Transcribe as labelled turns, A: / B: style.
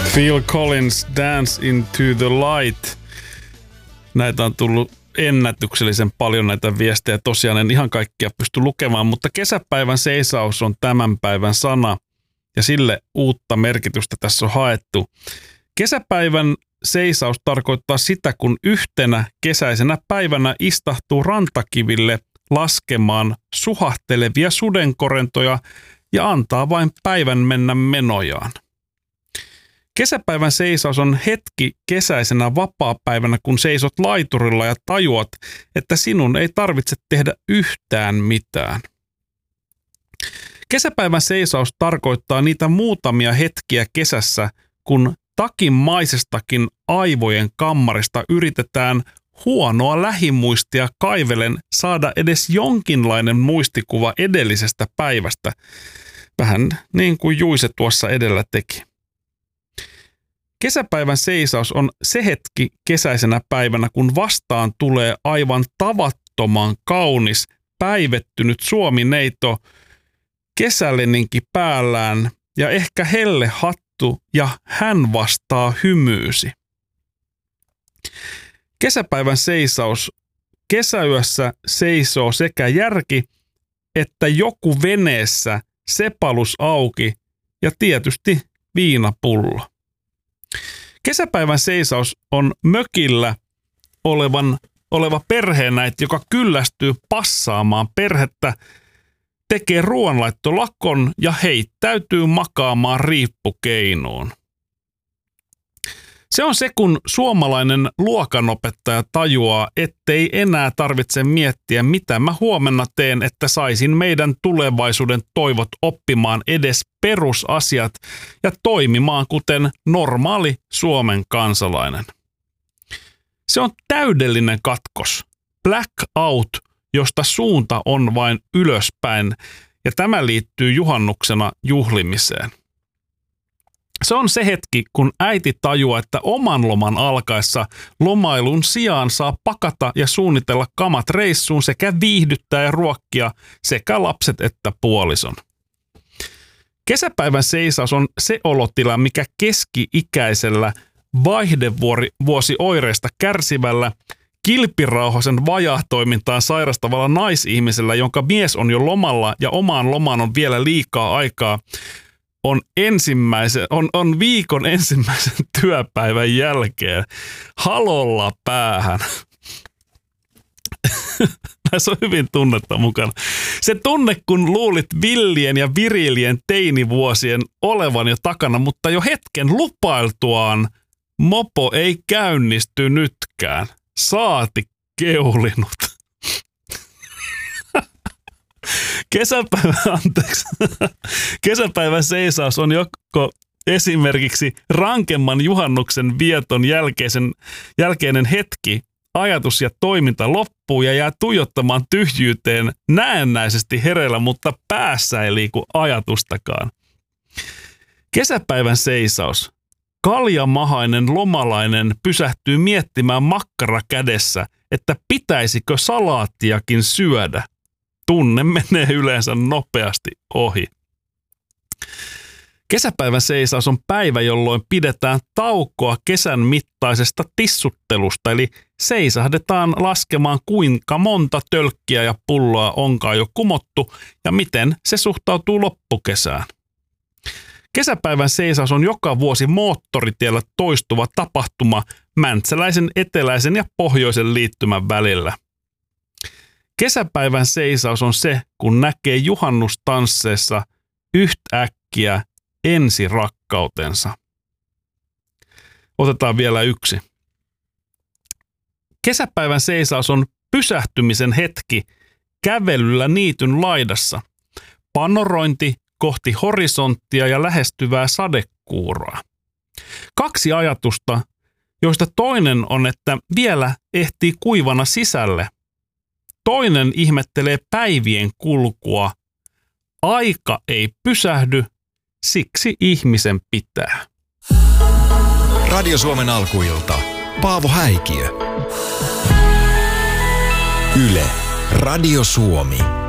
A: Phil Collins, Dance into the Light. Näitä on tullut ennätyksellisen paljon näitä viestejä. Tosiaan en ihan kaikkia pysty lukemaan, mutta kesäpäivän seisaus on tämän päivän sana ja sille uutta merkitystä tässä on haettu. Kesäpäivän seisaus tarkoittaa sitä, kun yhtenä kesäisenä päivänä istahtuu rantakiville laskemaan suhahtelevia sudenkorentoja ja antaa vain päivän mennä menojaan. Kesäpäivän seisaus on hetki kesäisenä vapaapäivänä, kun seisot laiturilla ja tajuat, että sinun ei tarvitse tehdä yhtään mitään. Kesäpäivän seisaus tarkoittaa niitä muutamia hetkiä kesässä, kun takinmaisestakin aivojen kammarista yritetään huonoa lähimuistia kaivelen saada edes jonkinlainen muistikuva edellisestä päivästä, vähän niin kuin Juise tuossa edellä teki. Kesäpäivän seisaus on se hetki kesäisenä päivänä, kun vastaan tulee aivan tavattoman kaunis, päivettynyt suomineito, kesäleninki päällään ja ehkä hellehattu ja hän vastaa hymyysi. Kesäpäivän seisaus. Kesäyössä seisoo sekä järki että joku veneessä, sepalus auki ja tietysti viinapullo. Kesäpäivän seisaus on mökillä oleva perheenäiti, joka kyllästyy passaamaan perhettä, tekee ruoanlaittolakon ja heittäytyy makaamaan riippukeinuun. Se on se, kun suomalainen luokanopettaja tajuaa, ettei enää tarvitse miettiä, mitä mä huomenna teen, että saisin meidän tulevaisuuden toivot oppimaan edes perusasiat ja toimimaan kuten normaali Suomen kansalainen. Se on täydellinen katkos, blackout, josta suunta on vain ylöspäin, ja tämä liittyy juhannuksena juhlimiseen. Se on se hetki, kun äiti tajuaa, että oman loman alkaessa lomailun sijaan saa pakata ja suunnitella kamat reissuun sekä viihdyttää ja ruokkia sekä lapset että puolison. Kesäpäivän seisaus on se olotila, mikä keski-ikäisellä vaihdevuosioireista kärsivällä, kilpirauhasen vajaatoimintaan sairastavalla naisihmisellä, jonka mies on jo lomalla ja omaan lomaan on vielä liikaa aikaa, on viikon ensimmäisen työpäivän jälkeen halolla päähän. Tässä on hyvin tunnetta mukana. Se tunne, kun luulit villien ja virilien teinivuosien olevan jo takana, mutta jo hetken lupailtuaan mopo ei käynnisty nytkään. Saati keulinut. Kesäpäivän seisaus on joko esimerkiksi rankemman juhannuksen vieton jälkeinen hetki, ajatus ja toiminta loppuu ja jää tuijottamaan tyhjyyteen näennäisesti hereillä, mutta päässä ei liiku ajatustakaan. Kesäpäivän seisaus. Kaljamahainen lomalainen pysähtyy miettimään makkara kädessä, että pitäisikö salaattiakin syödä. Tunne menee yleensä nopeasti ohi. Kesäpäivän seisaus on päivä, jolloin pidetään taukoa kesän mittaisesta tissuttelusta, eli seisahdetaan laskemaan kuinka monta tölkkiä ja pulloa onkaan jo kumottu ja miten se suhtautuu loppukesään. Kesäpäivän seisaus on joka vuosi moottoritiellä toistuva tapahtuma Mäntsäläisen, eteläisen ja pohjoisen liittymän välillä. Kesäpäivän seisaus on se, kun näkee juhannustansseissa yhtäkkiä ensirakkautensa. Otetaan vielä yksi. Kesäpäivän seisaus on pysähtymisen hetki kävelyllä niityn laidassa. Panorointi kohti horisonttia ja lähestyvää sadekuuroa. Kaksi ajatusta, joista toinen on, että vielä ehtii kuivana sisälle. Toinen ihmettelee päivien kulkua. Aika ei pysähdy, siksi ihmisen pitää.
B: Radio Suomen alkuilta. Paavo Häikiö. Yle. Radio Suomi.